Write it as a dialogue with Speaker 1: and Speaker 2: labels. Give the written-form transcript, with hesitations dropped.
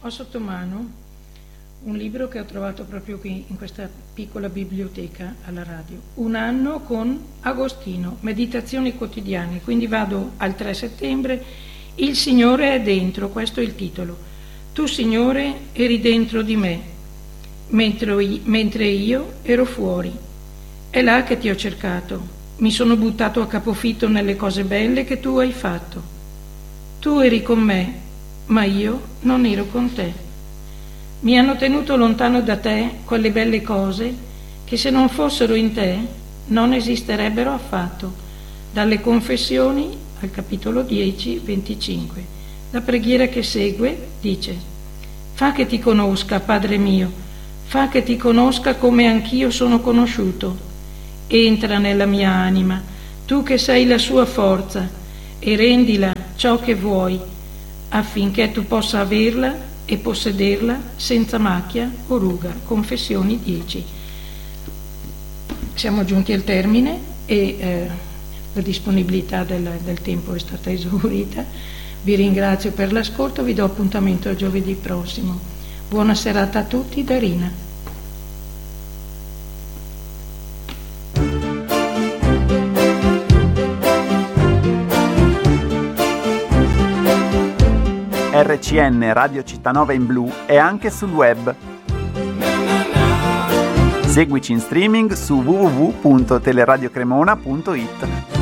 Speaker 1: Ho sotto mano un libro che ho trovato proprio qui in questa piccola biblioteca alla radio. Un anno con Agostino, meditazioni quotidiane. Quindi vado al 3 settembre. Il Signore è dentro, questo è il titolo. Tu, Signore, eri dentro di me, mentre io ero fuori. È là che ti ho cercato. Mi sono buttato a capofitto nelle cose belle che tu hai fatto. Tu eri con me, ma io non ero con te. Mi hanno tenuto lontano da te quelle belle cose che se non fossero in te non esisterebbero affatto. Dalle Confessioni al capitolo 10, 25. La preghiera che segue dice: fa che ti conosca, Padre mio, fa che ti conosca come anch'io sono conosciuto. Entra nella mia anima, tu che sei la sua forza, e rendila ciò che vuoi, affinché tu possa averla e possederla senza macchia o ruga. Confessioni 10. Siamo giunti al termine e la disponibilità del tempo è stata esaurita. Vi ringrazio per l'ascolto, vi do appuntamento a giovedì prossimo. Buona serata a tutti da Rina.
Speaker 2: RCN Radio Cittanova in Blu è anche sul web. Seguici in streaming su www.teleradiocremona.it.